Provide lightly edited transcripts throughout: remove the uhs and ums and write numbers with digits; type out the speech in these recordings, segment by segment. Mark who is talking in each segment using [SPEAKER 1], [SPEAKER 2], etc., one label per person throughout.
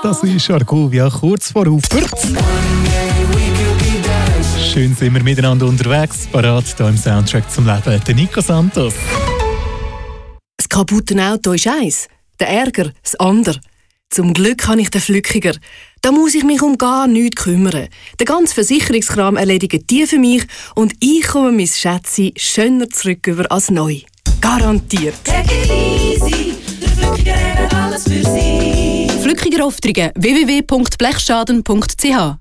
[SPEAKER 1] Das ist Argovia kurz vor Auffahrt. Schön sind wir miteinander unterwegs, parat hier im Soundtrack zum Leben. Der Nico Santos.
[SPEAKER 2] Das kaputte Auto ist eins, der Ärger das andere. Zum Glück habe ich den Flückiger. Da muss ich mich um gar nichts kümmern. Der ganze Versicherungskram erledigt die für mich und ich komme mein Schätzchen schöner zurück über als neu. Garantiert.
[SPEAKER 3] Take it easy, der Flückiger hat alles für Sie.
[SPEAKER 2] Flückiger Aufträge www.blechschaden.ch.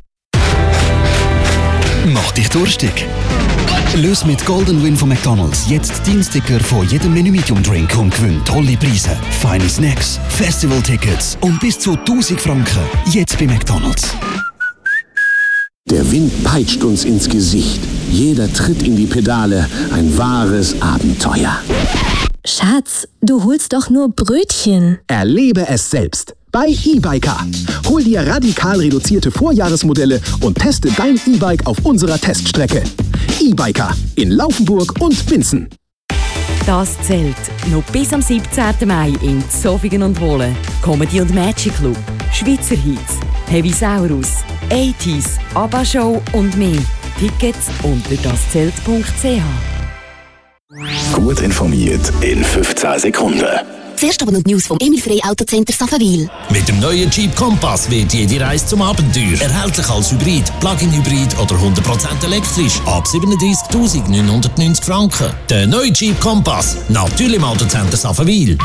[SPEAKER 4] Mach dich durstig. Löse mit Golden Win von McDonald's jetzt Dienststicker von jedem Menü Medium Drink und gewinn tolle Preise, feine Snacks, Festivaltickets und bis zu 1000 Franken. Jetzt bei McDonald's.
[SPEAKER 5] Der Wind peitscht uns ins Gesicht. Jeder Tritt in die Pedale, ein wahres Abenteuer.
[SPEAKER 6] Schatz, du holst doch nur Brötchen.
[SPEAKER 7] Erlebe es selbst bei eBiker. Hol dir radikal reduzierte Vorjahresmodelle und teste dein E-Bike auf unserer Teststrecke. eBiker in Laufenburg und Winsen.
[SPEAKER 8] Das zählt noch bis am 17. Mai in Zofingen und Wohlen. Comedy und Magic Club, Schweizer Hits, Heavisaurus, 80s, ABBA Show und mehr. Tickets unter daszelt.ch.
[SPEAKER 9] Gut informiert in 15 Sekunden.
[SPEAKER 10] Zuerst aber noch die News vom Emil Frey Autocenter Saffenwil.
[SPEAKER 11] Mit dem neuen Jeep Compass wird jede Reise zum Abenteuer. Erhältlich als Hybrid, Plug-in-Hybrid oder 100% elektrisch. Ab 37.990 Franken. Der neue Jeep Compass. Natürlich im Autocenter Saffenwil.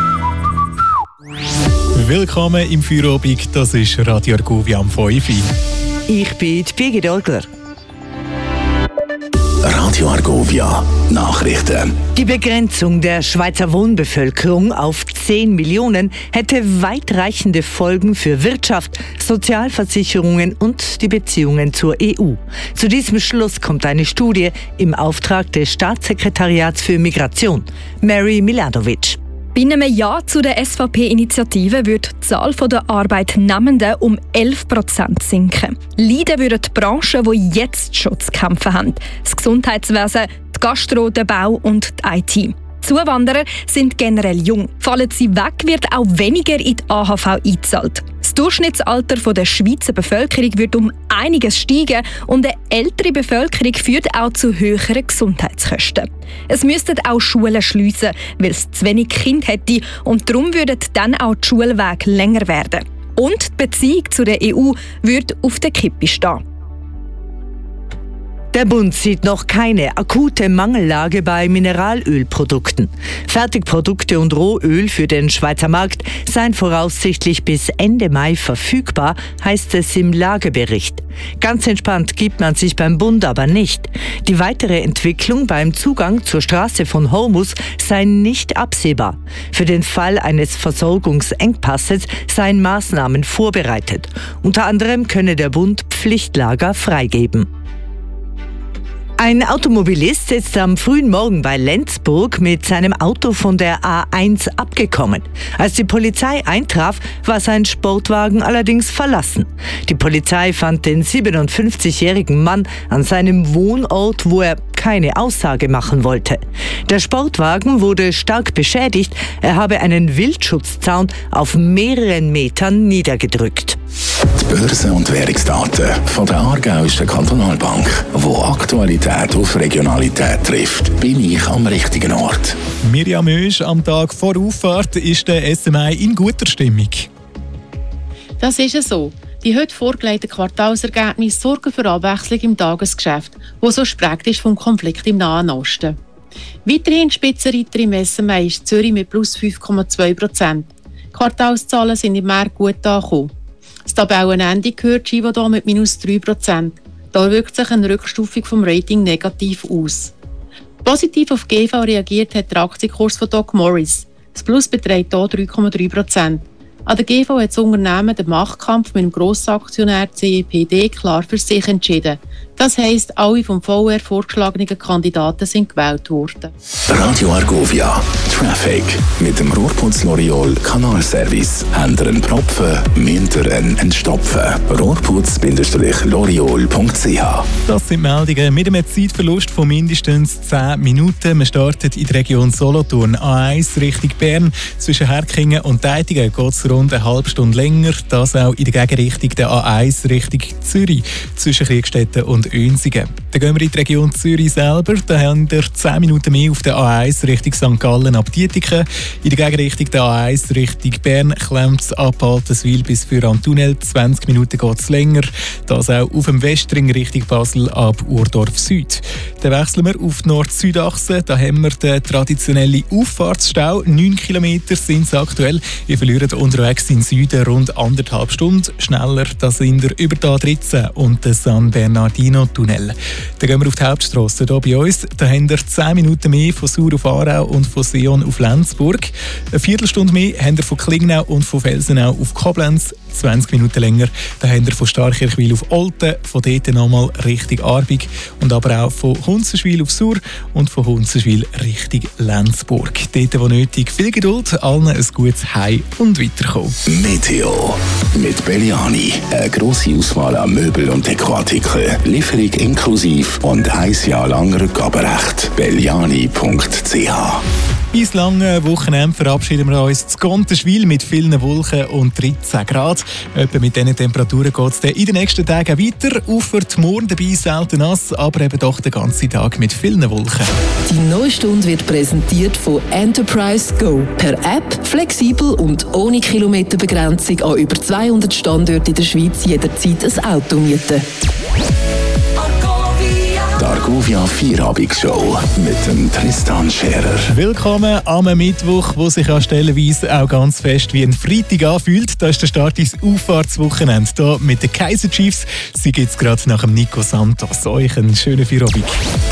[SPEAKER 1] Willkommen im Feierabend. Das ist Radio Argovia am 5.
[SPEAKER 12] Ich bin Birgit Orgler.
[SPEAKER 9] Radio Argovia Nachrichten.
[SPEAKER 12] Die Begrenzung der Schweizer Wohnbevölkerung auf 10 Millionen hätte weitreichende Folgen für Wirtschaft, Sozialversicherungen und die Beziehungen zur EU. Zu diesem Schluss kommt eine Studie im Auftrag des Staatssekretariats für Migration. Mary Milanovic.
[SPEAKER 13] Bei einem Ja zu der SVP-Initiative würde die Zahl der Arbeitnehmenden um 11% sinken. Leiden würden die Branchen, die jetzt schon zu kämpfen haben. Das Gesundheitswesen, die Gastro, der Bau und die IT. Zuwanderer sind generell jung. Fallen sie weg, wird auch weniger in die AHV eingezahlt. Das Durchschnittsalter der Schweizer Bevölkerung wird um einiges steigen und eine ältere Bevölkerung führt auch zu höheren Gesundheitskosten. Es müssten auch Schulen schliessen, weil es zu wenig Kinder hätte und darum würden dann auch die Schulwege länger werden. Und die Beziehung zu der EU würde auf der Kippe stehen.
[SPEAKER 12] Der Bund sieht noch keine akute Mangellage bei Mineralölprodukten. Fertigprodukte und Rohöl für den Schweizer Markt seien voraussichtlich bis Ende Mai verfügbar, heißt es im Lagebericht. Ganz entspannt gibt man sich beim Bund aber nicht. Die weitere Entwicklung beim Zugang zur Straße von Hormuz sei nicht absehbar. Für den Fall eines Versorgungsengpasses seien Maßnahmen vorbereitet. Unter anderem könne der Bund Pflichtlager freigeben. Ein Automobilist ist am frühen Morgen bei Lenzburg mit seinem Auto von der A1 abgekommen. Als die Polizei eintraf, war sein Sportwagen allerdings verlassen. Die Polizei fand den 57-jährigen Mann an seinem Wohnort, wo er keine Aussage machen wollte. Der Sportwagen wurde stark beschädigt. Er habe einen Wildschutzzaun auf mehreren Metern niedergedrückt.
[SPEAKER 9] Die Börsen- und Währungsdaten von der Aargauischen Kantonalbank, wo Aktualität auf Regionalität trifft, bin ich am richtigen Ort.
[SPEAKER 1] Mirjam Oesch, am Tag vor Auffahrt ist der SMI in guter Stimmung.
[SPEAKER 14] Das ist es so. Die heute vorgelegten Quartalsergebnisse sorgen für Abwechslung im Tagesgeschäft, das so geprägt ist vom Konflikt im Nahen Osten. Weiterhin Spitzenreiter im SMI ist Zürich mit plus 5,2%. Die Quartalszahlen sind im März gut angekommen. Das Tabellenende gehört Givaudan mit minus 3%. Da wirkt sich eine Rückstufung vom Rating negativ aus. Positiv auf GV reagiert hat der Aktienkurs von Doc Morris. Das Plus beträgt hier 3,3%. An der GV hat das Unternehmen den Machtkampf mit dem Grossaktionär CEPD klar für sich entschieden. Das heisst, alle vom VR vorgeschlagenen Kandidaten sind gewählt worden.
[SPEAKER 9] Radio Argovia Traffic mit dem Rohrputz L'Oreal Kanalservice. Habt ihr einen Propfen, müsst ihr einen entstopfen. Rohrputz-l'Oreal.ch.
[SPEAKER 1] Das sind Meldungen mit einem Zeitverlust von mindestens 10 Minuten. Man startet in der Region Solothurn. A1 Richtung Bern. Zwischen Herkingen und Deitigen geht es rund eine halbe Stunde länger. Das auch in der Gegenrichtung der A1 Richtung Zürich. Zwischen Kriegstetten und Önsigen. Dann gehen wir in die Region Zürich selber. Da haben wir 10 Minuten mehr auf der A1 Richtung St. Gallen ab Dietiken. In der Gegenrichtung der A1 Richtung Bern klemmt es ab Altenswil bis für am Tunnel. 20 Minuten geht es länger. Das auch auf dem Westring Richtung Basel ab Urdorf Süd. Dann wechseln wir auf die Nord-Süd-Achse. Da haben wir den traditionellen Auffahrtsstau. 9 Kilometer sind es aktuell. Wir verlieren unterwegs in Süden rund 1,5 Stunden. Schneller, da sind wir über die A13 und den San Bernardino-Tunnel. Dann gehen wir auf die Hauptstrasse hier bei uns. Da haben wir 10 Minuten mehr von Sur auf Aarau und von Sion auf Lenzburg. Eine Viertelstunde mehr haben wir von Klingnau und von Felsenau auf Koblenz. 20 Minuten länger. Da haben wir von Starkirchwil auf Olten, von dort nochmal Richtung Arbig und aber auch von Hunzenschwil auf Sur und von Hunzenschwil Richtung Lenzburg. Dort, wo nötig, viel Geduld, allen ein gutes Heim und Weiterkommen.
[SPEAKER 9] Meteo mit Belliani. Eine grosse Auswahl an Möbel- und Dekoartikeln. Lieferung inklusive und 1 Jahr lang Rückgaberecht. Belliani.ch.
[SPEAKER 1] Bis lange Wochenende verabschieden wir uns zu Gontenschwil mit vielen Wolken und 13 Grad. Etwa mit diesen Temperaturen geht es in den nächsten Tagen weiter. Ufert morgen dabei selten nass, aber eben doch den ganzen Tag mit vielen Wolken.
[SPEAKER 2] Die neue Stunde wird präsentiert von Enterprise Go. Per App, flexibel und ohne Kilometerbegrenzung an über 200 Standorten in der Schweiz jederzeit ein Auto mieten.
[SPEAKER 9] Die Argovia Vierabendsshow mit dem Tristan Scherer.
[SPEAKER 1] Willkommen am Mittwoch, wo sich an stellenweise auch ganz fest wie ein Freitag anfühlt. Da ist der Start ins Auffahrtswochenende. Hier mit den Kaiser Chiefs. Sie gibt es gerade nach dem Nico Santos. Euch einen schönen Feierabend.